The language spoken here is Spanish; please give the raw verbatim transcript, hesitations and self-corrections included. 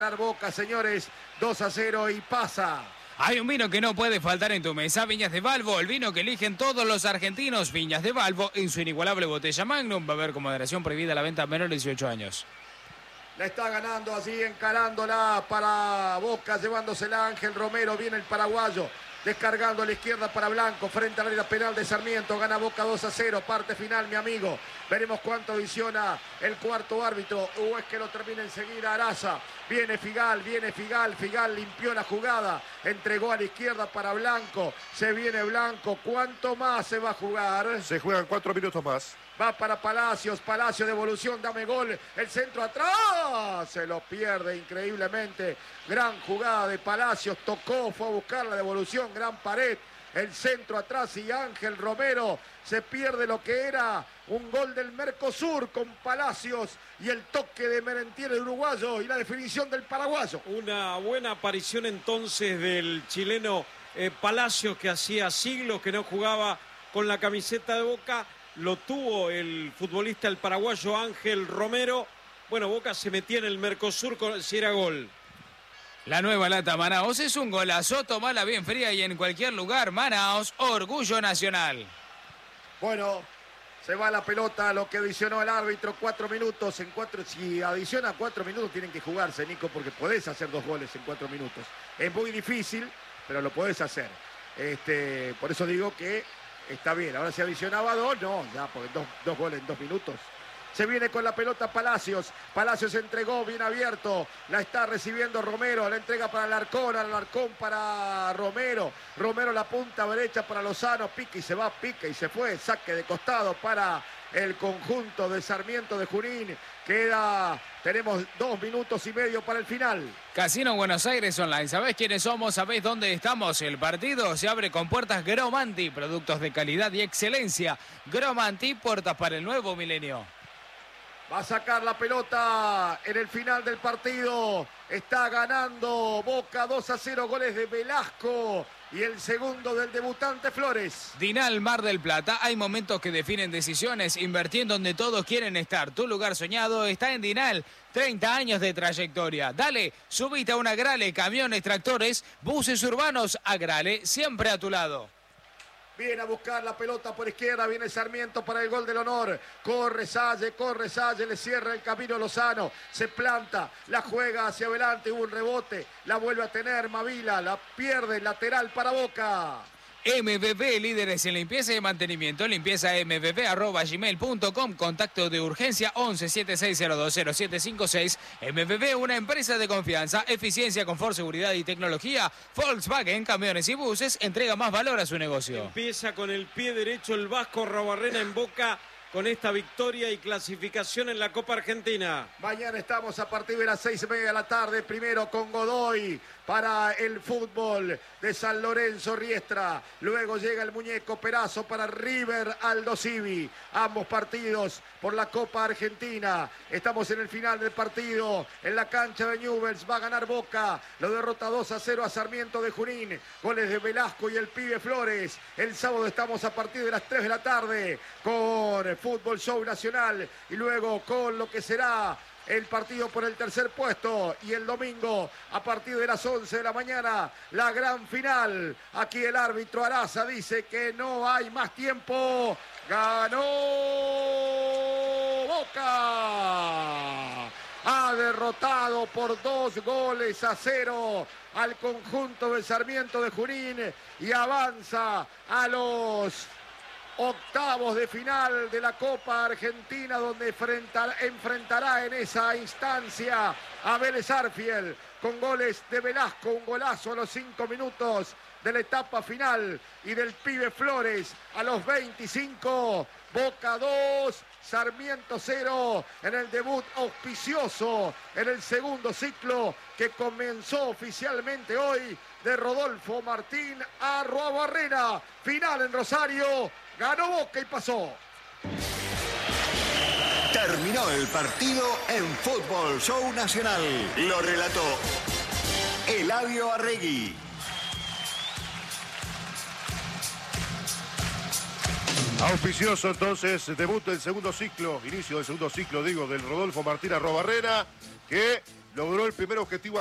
Boca, señores, dos a cero y pasa. Hay un vino que no puede faltar en tu mesa, Viñas de Valvo, el vino que eligen todos los argentinos. Viñas de Valvo, en su inigualable botella Magnum, va a haber con moderación prohibida la venta a menores de dieciocho años. La está ganando así, encarándola para Boca, llevándosela Ángel Romero, viene el paraguayo. Descargando a la izquierda para Blanco, frente al área penal de Sarmiento, gana Boca dos a cero, parte final, mi amigo. Veremos cuánto adiciona el cuarto árbitro, o es que lo termina enseguida Araza. Viene Figal, viene Figal, Figal limpió la jugada, entregó a la izquierda para Blanco, se viene Blanco, ¿cuánto más se va a jugar? Se juegan cuatro minutos más. Va para Palacios, Palacio de evolución, dame gol, el centro atrás, se lo pierde increíblemente, gran jugada de Palacios, tocó, fue a buscar la devolución, gran pared, el centro atrás y Ángel Romero se pierde lo que era un gol del Mercosur con Palacios y el toque de Merentiel el uruguayo y la definición del paraguayo. Una buena aparición entonces del chileno eh, Palacios, que hacía siglos que no jugaba con la camiseta de Boca. Lo tuvo el futbolista, el paraguayo Ángel Romero. Bueno, Boca se metía en el Mercosur con, si era gol. La nueva lata Manaos es un golazo, tomala bien fría y en cualquier lugar. Manaos, orgullo nacional. Bueno, se va la pelota, lo que adicionó el árbitro, cuatro minutos. En cuatro, si adiciona cuatro minutos tienen que jugarse, Nico, porque podés hacer dos goles en cuatro minutos. Es muy difícil, pero lo podés hacer. Este, por eso digo que está bien. Ahora si adicionaba dos, no, ya, porque dos, dos goles en dos minutos. Se viene con la pelota Palacios. Palacios entregó bien abierto. La está recibiendo Romero. La entrega para Alarcón. Alarcón para Romero. Romero la punta derecha para Lozano. Pica y se va, pica y se fue. Saque de costado para el conjunto de Sarmiento de Junín. Queda, tenemos dos minutos y medio para el final. Casino Buenos Aires Online. ¿Sabés quiénes somos? ¿Sabés dónde estamos? El partido se abre con puertas Gromanti. Productos de calidad y excelencia. Gromanti, puertas para el nuevo milenio. Va a sacar la pelota en el final del partido. Está ganando Boca dos a cero, goles de Velasco y el segundo del debutante Flores. Dinal Mar del Plata. Hay momentos que definen decisiones. Invertí en donde todos quieren estar. Tu lugar soñado está en Dinal. treinta años de trayectoria. Dale, subite a una Grale, camiones, tractores, buses urbanos. A Grale, siempre a tu lado. Viene a buscar la pelota por izquierda, viene Sarmiento para el gol del honor. Corre Salle, corre Salle, le cierra el camino Lozano. Se planta, la juega hacia adelante, hubo un rebote, la vuelve a tener Mavila, la pierde, lateral para Boca. M V P, líderes en limpieza y mantenimiento. Limpieza m v p arroba gmail punto com. Contacto de urgencia once setenta y seis cero dos cero siete cinco seis. M V P, una empresa de confianza, eficiencia, confort, seguridad y tecnología. Volkswagen, camiones y buses, entrega más valor a su negocio. Empieza con el pie derecho el Vasco Arruabarrena en Boca con esta victoria y clasificación en la Copa Argentina. Mañana estamos a partir de las seis y media de la tarde, primero con Godoy para el fútbol de San Lorenzo Riestra. Luego llega el muñeco Perazo para River Aldo Civi. Ambos partidos por la Copa Argentina. Estamos en el final del partido en la cancha de Newell's. Va a ganar Boca. Lo derrota dos a cero a Sarmiento de Junín. Goles de Velasco y el pibe Flores. El sábado estamos a partir de las tres de la tarde con Fútbol Show Nacional y luego con lo que será el partido por el tercer puesto, y el domingo a partir de las once de la mañana la gran final. Aquí el árbitro Araza dice que no hay más tiempo. Ganó Boca. Ha derrotado por dos goles a cero al conjunto de Sarmiento de Junín y avanza a los octavos de final de la Copa Argentina, donde enfrentará, enfrentará en esa instancia a Vélez Arfiel con goles de Velasco, un golazo a los cinco minutos de la etapa final, y del pibe Flores a los veinticinco. Boca dos, Sarmiento cero en el debut auspicioso en el segundo ciclo que comenzó oficialmente hoy de Rodolfo Martín Arruabarrena. Final en Rosario, ganó Boca y pasó. Terminó el partido en Fútbol Show Nacional. Lo relató Eladio Arregui. Auspicioso entonces, debut del segundo ciclo, inicio del segundo ciclo, digo, del Rodolfo Martín Arruabarrena, que logró el primer objetivo